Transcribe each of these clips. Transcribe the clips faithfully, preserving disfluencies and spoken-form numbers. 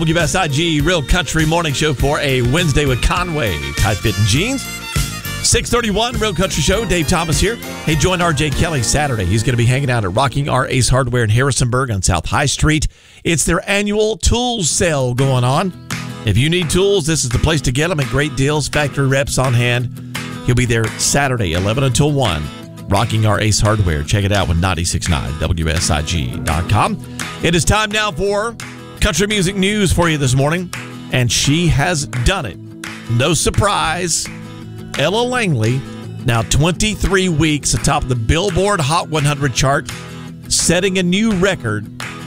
W S I G Real Country Morning Show for a Wednesday with Conway. Tight-fitting jeans. six thirty-one Real Country Show. Dave Thomas here. Hey, join R J Kelly Saturday. He's going to be hanging out at Rocking R Ace Hardware in Harrisonburg on South High Street. It's their annual tools sale going on. If you need tools, this is the place to get them at great deals. Factory reps on hand. He'll be there Saturday, eleven until one. Rocking R Ace Hardware. Check it out with ninety-six point nine W S I G dot com. It is time now for country music news for you this morning, and she has done it. No surprise. Ella Langley, now twenty-three weeks atop the Billboard Hot one hundred chart, setting a new record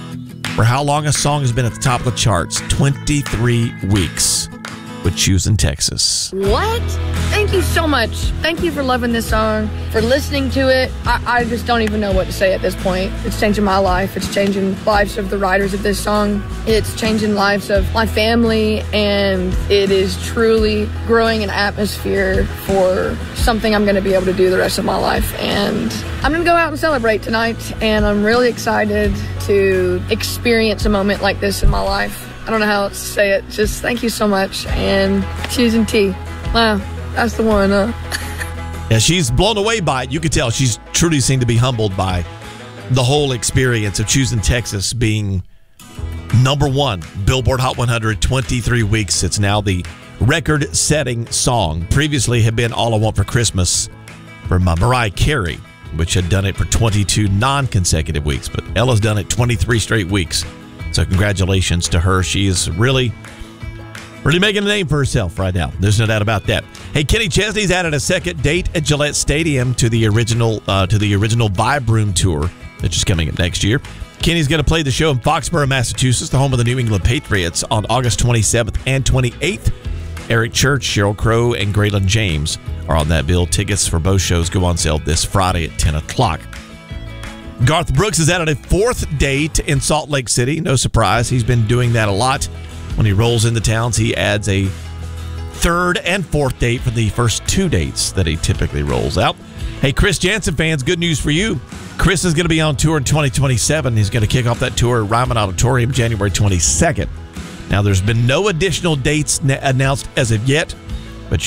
for how long a song has been at the top of the charts. twenty-three weeks with Choosing Texas. What? Thank you so much. Thank you for loving this song, for listening to it. I, I just don't even know what to say at this point. It's changing my life. It's changing lives of the writers of this song. It's changing lives of my family, and it is truly growing an atmosphere for something I'm going to be able to do the rest of my life. And I'm going to go out and celebrate tonight, and I'm really excited to experience a moment like this in my life. I don't know how else to say it. Just thank you so much. And Choosing T. Wow, that's the one, huh? Yeah, she's blown away by it. You could tell she's truly seemed to be humbled by the whole experience of Choosing Texas being number one. Billboard Hot one hundred, twenty-three weeks. It's now the record-setting song. Previously had been All I Want for Christmas for Mariah Carey, which had done it for twenty-two non-consecutive weeks. But Ella's done it twenty-three straight weeks. So congratulations to her. She is really, really making a name for herself right now. There's no doubt about that. Hey, Kenny Chesney's added a second date at Gillette Stadium to the original uh, to the original Vibe Room tour that's just coming up next year. Kenny's going to play the show in Foxborough, Massachusetts, the home of the New England Patriots, on August twenty-seventh and twenty-eighth. Eric Church, Sheryl Crow, and Graylin James are on that bill. Tickets for both shows go on sale this Friday at ten o'clock. Garth Brooks has added a fourth date in Salt Lake City. No surprise. He's been doing that a lot. When he rolls into towns, he adds a third and fourth date for the first two dates that he typically rolls out. Hey, Chris Jansen fans, good news for you. Chris is going to be on tour in twenty twenty-seven. He's going to kick off that tour at Ryman Auditorium January twenty-second. Now, there's been no additional dates n- announced as of yet,